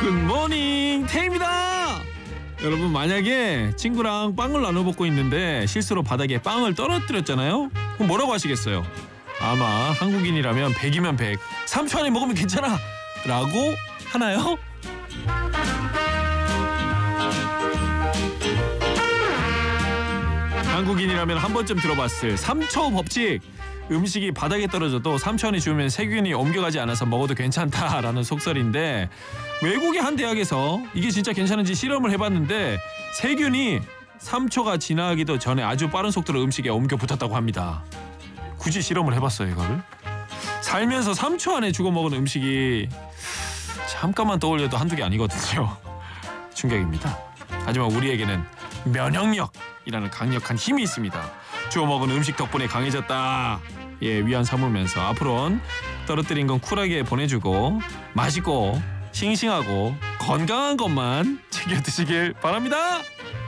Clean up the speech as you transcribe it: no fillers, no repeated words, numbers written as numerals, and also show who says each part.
Speaker 1: 굿모닝 태입니다. 여러분, 만약에 친구랑 빵을 나눠 먹고 있는데 실수로 바닥에 빵을 떨어뜨렸잖아요. 그럼 뭐라고 하시겠어요? 아마 한국인이라면 100이면 100, 3초 안에 먹으면 괜찮아 라고 하나요? 한국인이라면 한 번쯤 들어봤을 3초 법칙. 음식이 바닥에 떨어져도 3초 안에 주우면 세균이 옮겨가지 않아서 먹어도 괜찮다라는 속설인데, 외국의 한 대학에서 이게 진짜 괜찮은지 실험을 해봤는데 세균이 3초가 지나기도 전에 아주 빠른 속도로 음식에 옮겨 붙었다고 합니다. 굳이 실험을 해봤어요, 이거를. 살면서 3초 안에 주워 먹은 음식이 잠깐만 떠올려도 한두 개 아니거든요. 충격입니다. 하지만 우리에게는 면역력이라는 강력한 힘이 있습니다. 주워 먹은 음식 덕분에 강해졌다. 위안 삼으면서 앞으로는 떨어뜨린 건 쿨하게 보내주고 맛있고 싱싱하고 건강한 것만 챙겨 드시길 바랍니다.